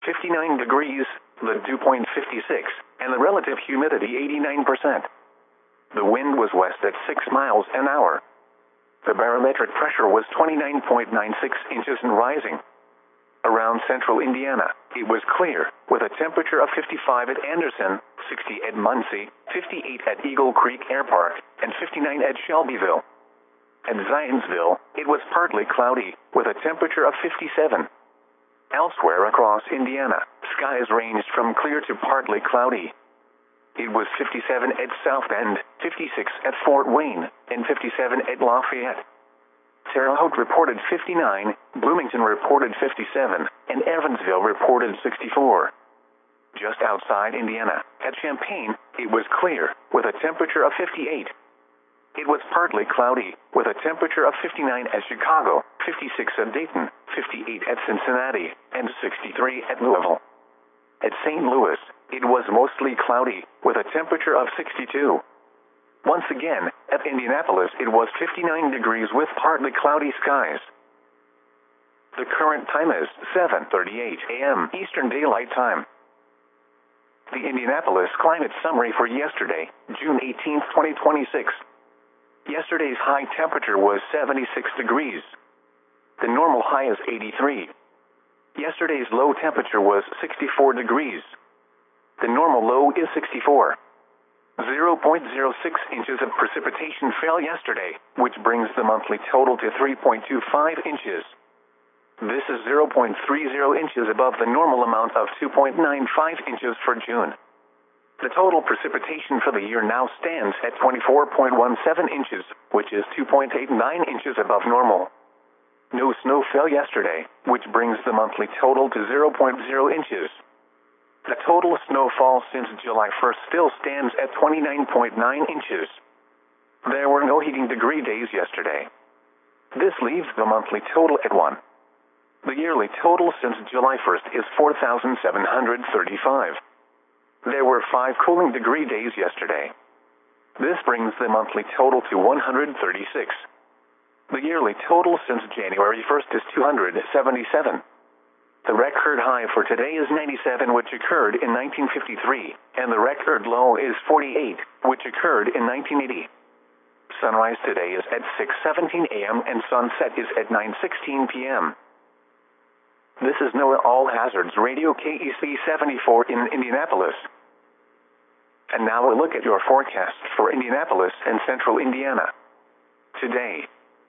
59 degrees, the dew point 56, and the relative humidity 89%. The wind was west at 6 miles an hour. The barometric pressure was 29.96 inches and rising. Around central Indiana, it was clear, with a temperature of 55 at Anderson, 60 at Muncie, 58 at Eagle Creek Air Park, and 59 at Shelbyville. At Zionsville, it was partly cloudy, with a temperature of 57. Elsewhere across Indiana, skies ranged from clear to partly cloudy. It was 57 at South Bend, 56 at Fort Wayne, and 57 at Lafayette. Terre Haute reported 59, Bloomington reported 57, and Evansville reported 64. Just outside Indiana, at Champaign, it was clear, with a temperature of 58. It was partly cloudy, with a temperature of 59 at Chicago, 56 at Dayton, 58 at Cincinnati, and 63 at Louisville. At St. Louis, it was mostly cloudy, with a temperature of 62. Once again, at Indianapolis it was 59 degrees with partly cloudy skies. The current time is 7:38 a.m. Eastern Daylight Time. The Indianapolis Climate Summary for yesterday, June 18, 2026. Yesterday's high temperature was 76 degrees. The normal high is 83. Yesterday's low temperature was 64 degrees. The normal low is 64. 0.06 inches of precipitation fell yesterday, which brings the monthly total to 3.25 inches. This is 0.30 inches above the normal amount of 2.95 inches for June. The total precipitation for the year now stands at 24.17 inches, which is 2.89 inches above normal. No snow fell yesterday, which brings the monthly total to 0.0 inches. The total snowfall since July 1st still stands at 29.9 inches. There were no heating degree days yesterday. This leaves the monthly total at 1. The yearly total since July 1st is 4,735. There were 5 cooling degree days yesterday. This brings the monthly total to 136. The yearly total since January 1st is 277. The record high for today is 97, which occurred in 1953, and the record low is 48, which occurred in 1980. Sunrise today is at 6:17 a.m. and sunset is at 9:16 p.m. This is NOAA All Hazards Radio KEC 74 in Indianapolis. And now a look at your forecast for Indianapolis and central Indiana. Today,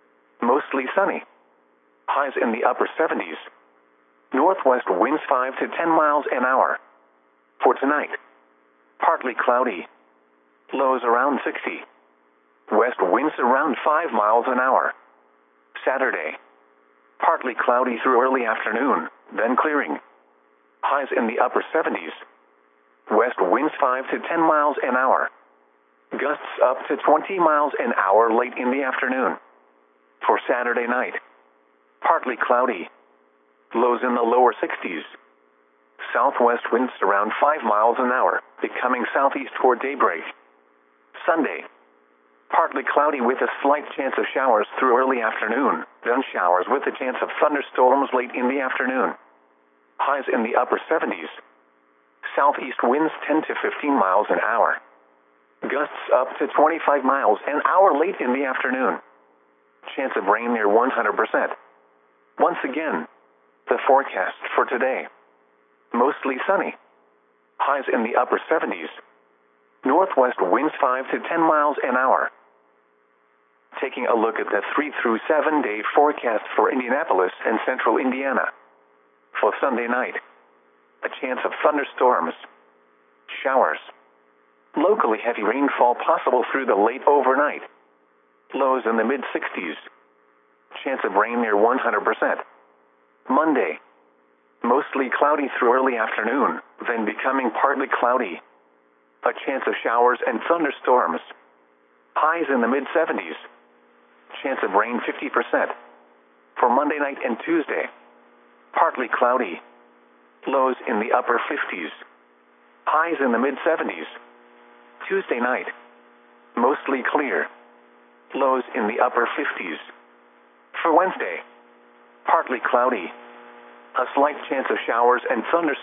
mostly sunny. Highs in the upper 70s. Northwest winds 5 to 10 miles an hour. For tonight, partly cloudy. Lows around 60. West winds around 5 miles an hour. Saturday, partly cloudy through early afternoon, then clearing. Highs in the upper 70s. West winds 5 to 10 miles an hour. Gusts up to 20 miles an hour late in the afternoon. For Saturday night, partly cloudy. Lows in the lower 60s. Southwest winds around 5 miles an hour, becoming southeast toward daybreak. Sunday, partly cloudy with a slight chance of showers through early afternoon, then showers with a chance of thunderstorms late in the afternoon. Highs in the upper 70s. Southeast winds 10 to 15 miles an hour. Gusts up to 25 miles an hour late in the afternoon. Chance of rain near 100%. Once again, the forecast for today. Mostly sunny. Highs in the upper 70s. Northwest winds 5 to 10 miles an hour. Taking a look at the 3 through 7 day forecast for Indianapolis and central Indiana. For Sunday night, a chance of thunderstorms. Showers. Locally heavy rainfall possible through the late overnight. Lows in the mid-60s. Chance of rain near 100%. Monday, mostly cloudy through early afternoon, then becoming partly cloudy. A chance of showers and thunderstorms. Highs in the mid-70s. Chance of rain 50%. For Monday night and Tuesday, partly cloudy. Lows in the upper 50s. Highs in the mid-70s. Tuesday night, mostly clear. Lows in the upper 50s. For Wednesday, partly cloudy. A slight chance of showers and thunderstorms.